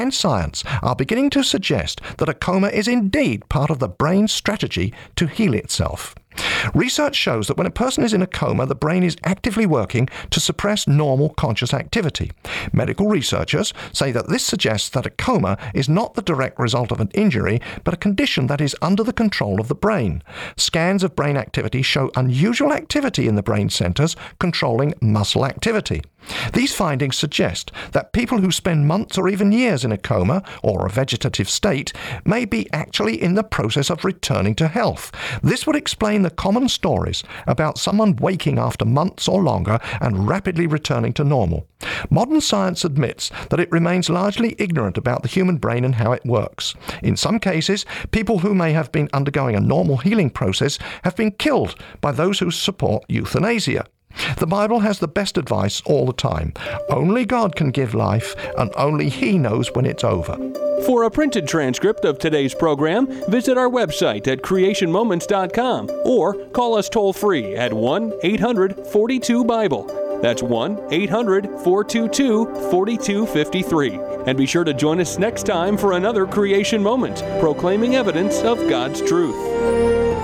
and science are beginning to suggest that a coma is indeed part of the brain's strategy to heal itself. Research shows that when a person is in a coma, the brain is actively working to suppress normal conscious activity. Medical researchers say that this suggests that a coma is not the direct result of an injury, but a condition that is under the control of the brain. Scans of brain activity show unusual activity in the brain centers controlling muscle activity. These findings suggest that people who spend months or even years in a coma or a vegetative state may be actually in the process of returning to health. This would explain the common stories about someone waking after months or longer and rapidly returning to normal. Modern science admits that it remains largely ignorant about the human brain and how it works. In some cases, people who may have been undergoing a normal healing process have been killed by those who support euthanasia. The Bible has the best advice all the time. Only God can give life, and only He knows when it's over. For a printed transcript of today's program, visit our website at creationmoments.com or call us toll-free at 1-800-42-BIBLE. That's 1-800-422-4253. And be sure to join us next time for another Creation Moment, proclaiming evidence of God's truth.